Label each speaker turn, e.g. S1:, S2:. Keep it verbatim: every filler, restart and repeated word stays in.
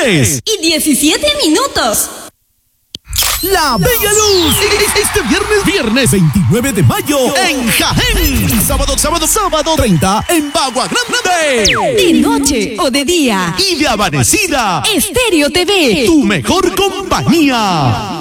S1: tres
S2: y diecisiete minutos.
S1: La Bella Luz, este viernes, viernes veintinueve de mayo en Jaén. Sábado, sábado, sábado treinta en Bagua Grande.
S2: De noche o de día.
S1: Y de amanecida.
S2: Estéreo T V.
S1: Tu mejor compañía.